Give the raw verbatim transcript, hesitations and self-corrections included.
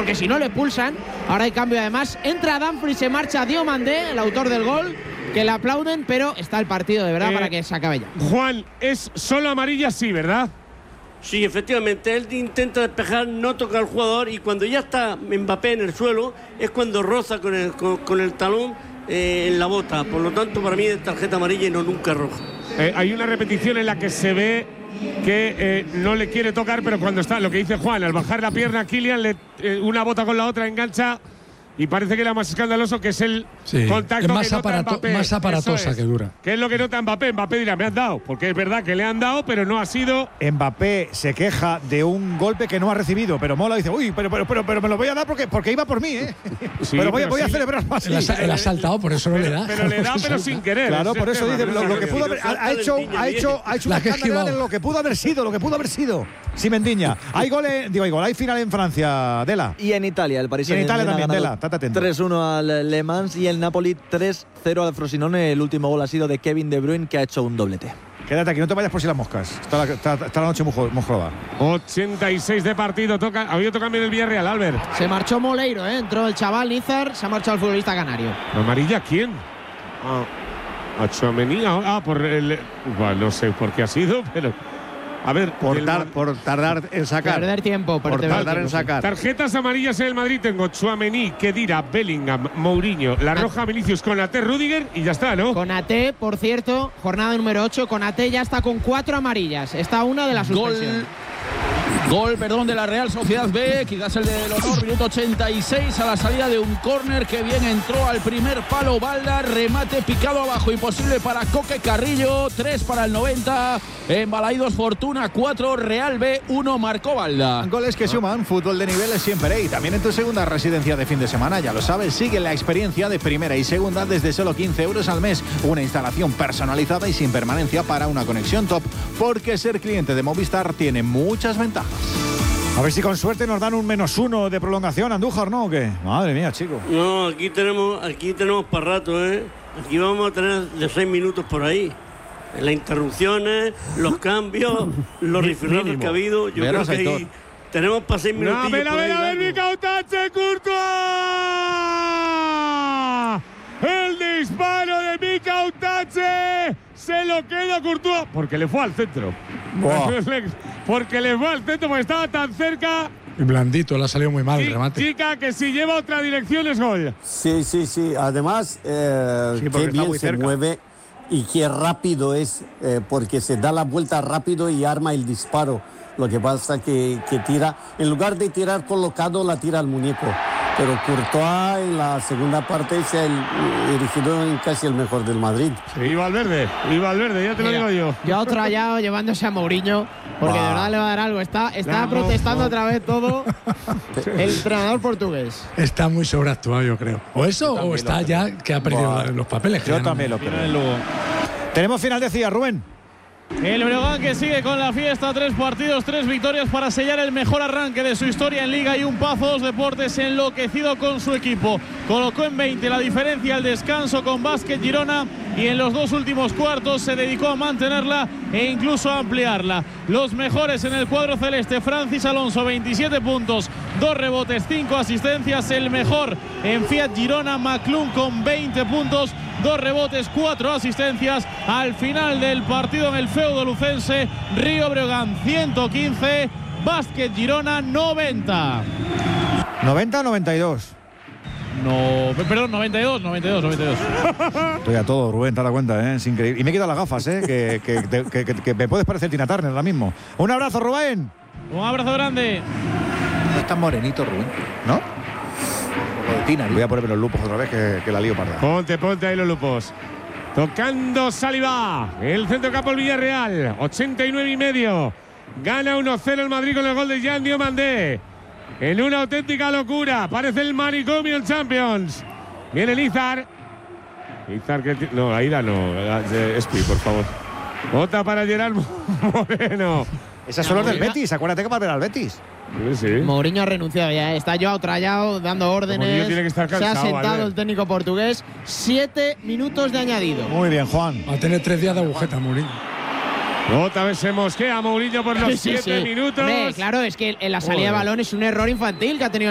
porque si no le pulsan. Ahora hay cambio además. Entra Dumfries, se marcha Diomandé, el autor del gol, que le aplauden, pero está el partido de verdad eh, para que se acabe ya. Juan, es solo amarilla, sí, ¿verdad? Sí, efectivamente, él intenta despejar, no toca al jugador, y cuando ya está Mbappé en el suelo es cuando roza con el, con, con el talón eh, en la bota. Por lo tanto, para mí es tarjeta amarilla y no nunca roja. Eh, hay una repetición en la que se ve que eh, no le quiere tocar, pero cuando está, lo que dice Juan, al bajar la pierna Kylian, le, eh, una bota con la otra engancha. Y parece que era más escandaloso, que es el sí, contacto es más que nota aparato, Mbappé. Más aparatosa es. que dura. ¿Qué es lo que nota Mbappé? Mbappé dirá, me han dado. Porque es verdad que le han dado, pero no ha sido… Mbappé se queja de un golpe que no ha recibido, pero Mola dice, uy, pero, pero, pero, pero me lo voy a dar porque, porque iba por mí, ¿eh? Sí, pero voy, pero voy sí. a celebrar más. Él ha, él ha saltado, por eso no pero, le da. Pero le da, pero sin querer. Claro, por eso dice, lo, lo que pudo haber… Ha, ha hecho, ha hecho, ha hecho una escándalo de lo que pudo haber sido, lo que pudo haber sido. Sí, Mendiña. Hay gol, en, digo, hay gol, hay final en Francia, Dela. Y en Italia, el Paris Saint-Germain. Y en Italia también, Dela, estate atento. tres uno al Le Mans y el Napoli tres cero al Frosinone. El último gol ha sido de Kevin De Bruyne, que ha hecho un doblete. Quédate aquí, no te vayas por si las moscas. Está la, está, está la noche muy joda. ochenta y seis de partido. Toca, ha habido otro cambio del Villarreal, Albert. Se marchó Moleiro, ¿eh? Entró el chaval Nizar, se ha marchado el futbolista canario. ¿Amarilla quién? Ah, a Tchouaméni. Ah, por el… Bueno, no sé por qué ha sido, pero… A ver, por, tar, por tardar en sacar. Perder tiempo, por tardar tiempo. en sacar. Tarjetas amarillas en el Madrid. Tengo Tchouaméni, Khedira, Bellingham, Mourinho, la roja Vinicius, Konaté, Rüdiger y ya está, ¿no? Konaté, por cierto, jornada número ocho. Konaté ya está con cuatro amarillas. Está una de las suspensiones. Gol, perdón, de la Real Sociedad B, quizás el del honor, minuto ochenta y seis a la salida de un córner que bien entró al primer palo Balda, remate picado abajo, imposible para Coque Carrillo, tres para el noventa, en Balaídos Fortuna cuatro, Real B uno, marcó Balda. Goles que suman, fútbol de nivel es siempre y también en tu segunda residencia de fin de semana, ya lo sabes, sigue la experiencia de primera y segunda desde solo quince euros al mes, una instalación personalizada y sin permanencia para una conexión top, porque ser cliente de Movistar tiene muchas ventajas. A ver si con suerte nos dan un menos uno de prolongación, Andújar, ¿no? ¿O qué? Madre mía, chico. No, aquí tenemos, aquí tenemos para rato, ¿eh? Aquí vamos a tener de seis minutos por ahí. Las interrupciones, los cambios, los rifirrafes que ha habido. Yo Veros creo que ahí tenemos para seis minutos. ¡No, a ver, a ver, a ver, Mikel Otache, Courtois! El disparo de Mikel Otache se lo queda Courtois porque le fue al centro. Wow. Porque le fue al centro porque estaba tan cerca. Y blandito, le ha salido muy mal sí, el remate. Chica, que si lleva otra dirección es gol. Sí, sí, sí. Además, eh, sí, qué bien se cerca. mueve y qué rápido es, eh, porque se da la vuelta rápido y arma el disparo. Lo que pasa es que, que tira, en lugar de tirar colocado, la tira al muñeco. Pero Courtois en la segunda parte se ha erigido en casi el mejor del Madrid. Sí, y Valverde, y Valverde, ya te Mira, lo digo yo. Ya otro hallado llevándose a Mourinho, porque bah. de verdad le va a dar algo. Está, está protestando otra vez todo el entrenador portugués. Está muy sobreactuado, yo creo. O eso, o está ya que ha perdido bah. los papeles. Yo también lo creo. Tenemos final, decía Rubén. El Breogán que sigue con la fiesta, tres partidos, tres victorias para sellar el mejor arranque de su historia en Liga y un Pazo Dos Deportes enloquecido con su equipo. Colocó en veinte la diferencia al descanso con Básquet Girona y en los dos últimos cuartos se dedicó a mantenerla e incluso a ampliarla. Los mejores en el cuadro celeste, Francis Alonso, veintisiete puntos, dos rebotes, cinco asistencias. El mejor en Fiat Girona, Maclún con veinte puntos, dos rebotes, cuatro asistencias. Al final del partido en el feudo lucense, Río Breogán ciento quince, Básquet Girona noventa. ¿noventa o noventa y dos? No, perdón, noventa y dos, noventa y dos, noventa y dos. Estoy a todo, Rubén, te das cuenta, ¿eh? Es increíble. Y me he quitado las gafas, ¿eh? que, que, que, que, que me puedes parecer Tina Turner ahora mismo. Un abrazo, Rubén. Un abrazo grande. No es tan morenito, Rubén, ¿no? Tina, voy a ponerme los lupos otra vez, que, que la lío parda. Ponte, ponte ahí los lupos. Tocando Saliba, el centro campo del Villarreal, ochenta y nueve y medio. Gana uno cero el Madrid con el gol de Jan Diomandé. En una auténtica locura, parece el manicomio en Champions. Viene Lizar. Lizar que no, Aida no, Espi, por favor. Bota para Gerard Moreno. Esas son los del Betis, acuérdate que va a ver al Betis. Sí. Mourinho ha renunciado ya, está Joao Trallao dando órdenes. Tiene que estar cansado, se ha sentado ¿vale? el técnico portugués. Siete minutos de añadido. Muy bien, Juan. Va a tener tres días de agujeta, Mourinho. Otra vez se mosquea Mourinho por los sí, siete sí. minutos. Hombre, claro, es que en la salida Joder. de balón es un error infantil que ha tenido